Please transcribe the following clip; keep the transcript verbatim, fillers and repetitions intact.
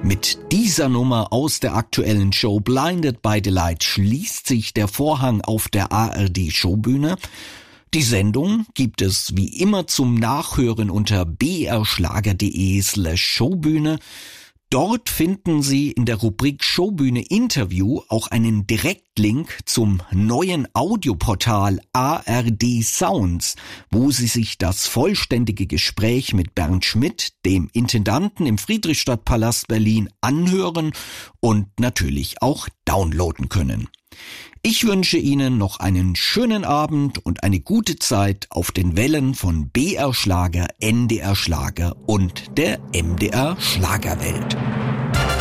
Mit dieser Nummer aus der aktuellen Show Blinded by the Light schließt sich der Vorhang auf der A R D-Showbühne. Die Sendung gibt es wie immer zum Nachhören unter brschlager.de slash Showbühne. Dort finden Sie in der Rubrik Showbühne Interview auch einen Direktlink zum neuen Audioportal A R D Sounds, wo Sie sich das vollständige Gespräch mit Bernd Schmidt, dem Intendanten im Friedrichstadtpalast Berlin, anhören und natürlich auch downloaden können. Ich wünsche Ihnen noch einen schönen Abend und eine gute Zeit auf den Wellen von B R Schlager, N D R Schlager und der M D R Schlagerwelt.